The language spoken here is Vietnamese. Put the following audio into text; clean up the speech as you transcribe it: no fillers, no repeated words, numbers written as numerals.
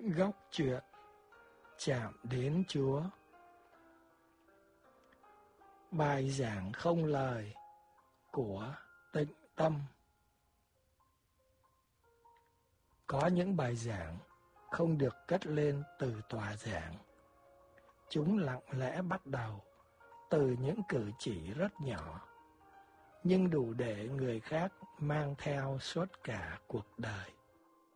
Góc chuyện chạm đến Chúa. Bài giảng không lời của Tịnh Tâm. Có những bài giảng không được cất lên từ tòa giảng. Chúng lặng lẽ bắt đầu từ những cử chỉ rất nhỏ, nhưng đủ để người khác mang theo suốt cả cuộc đời.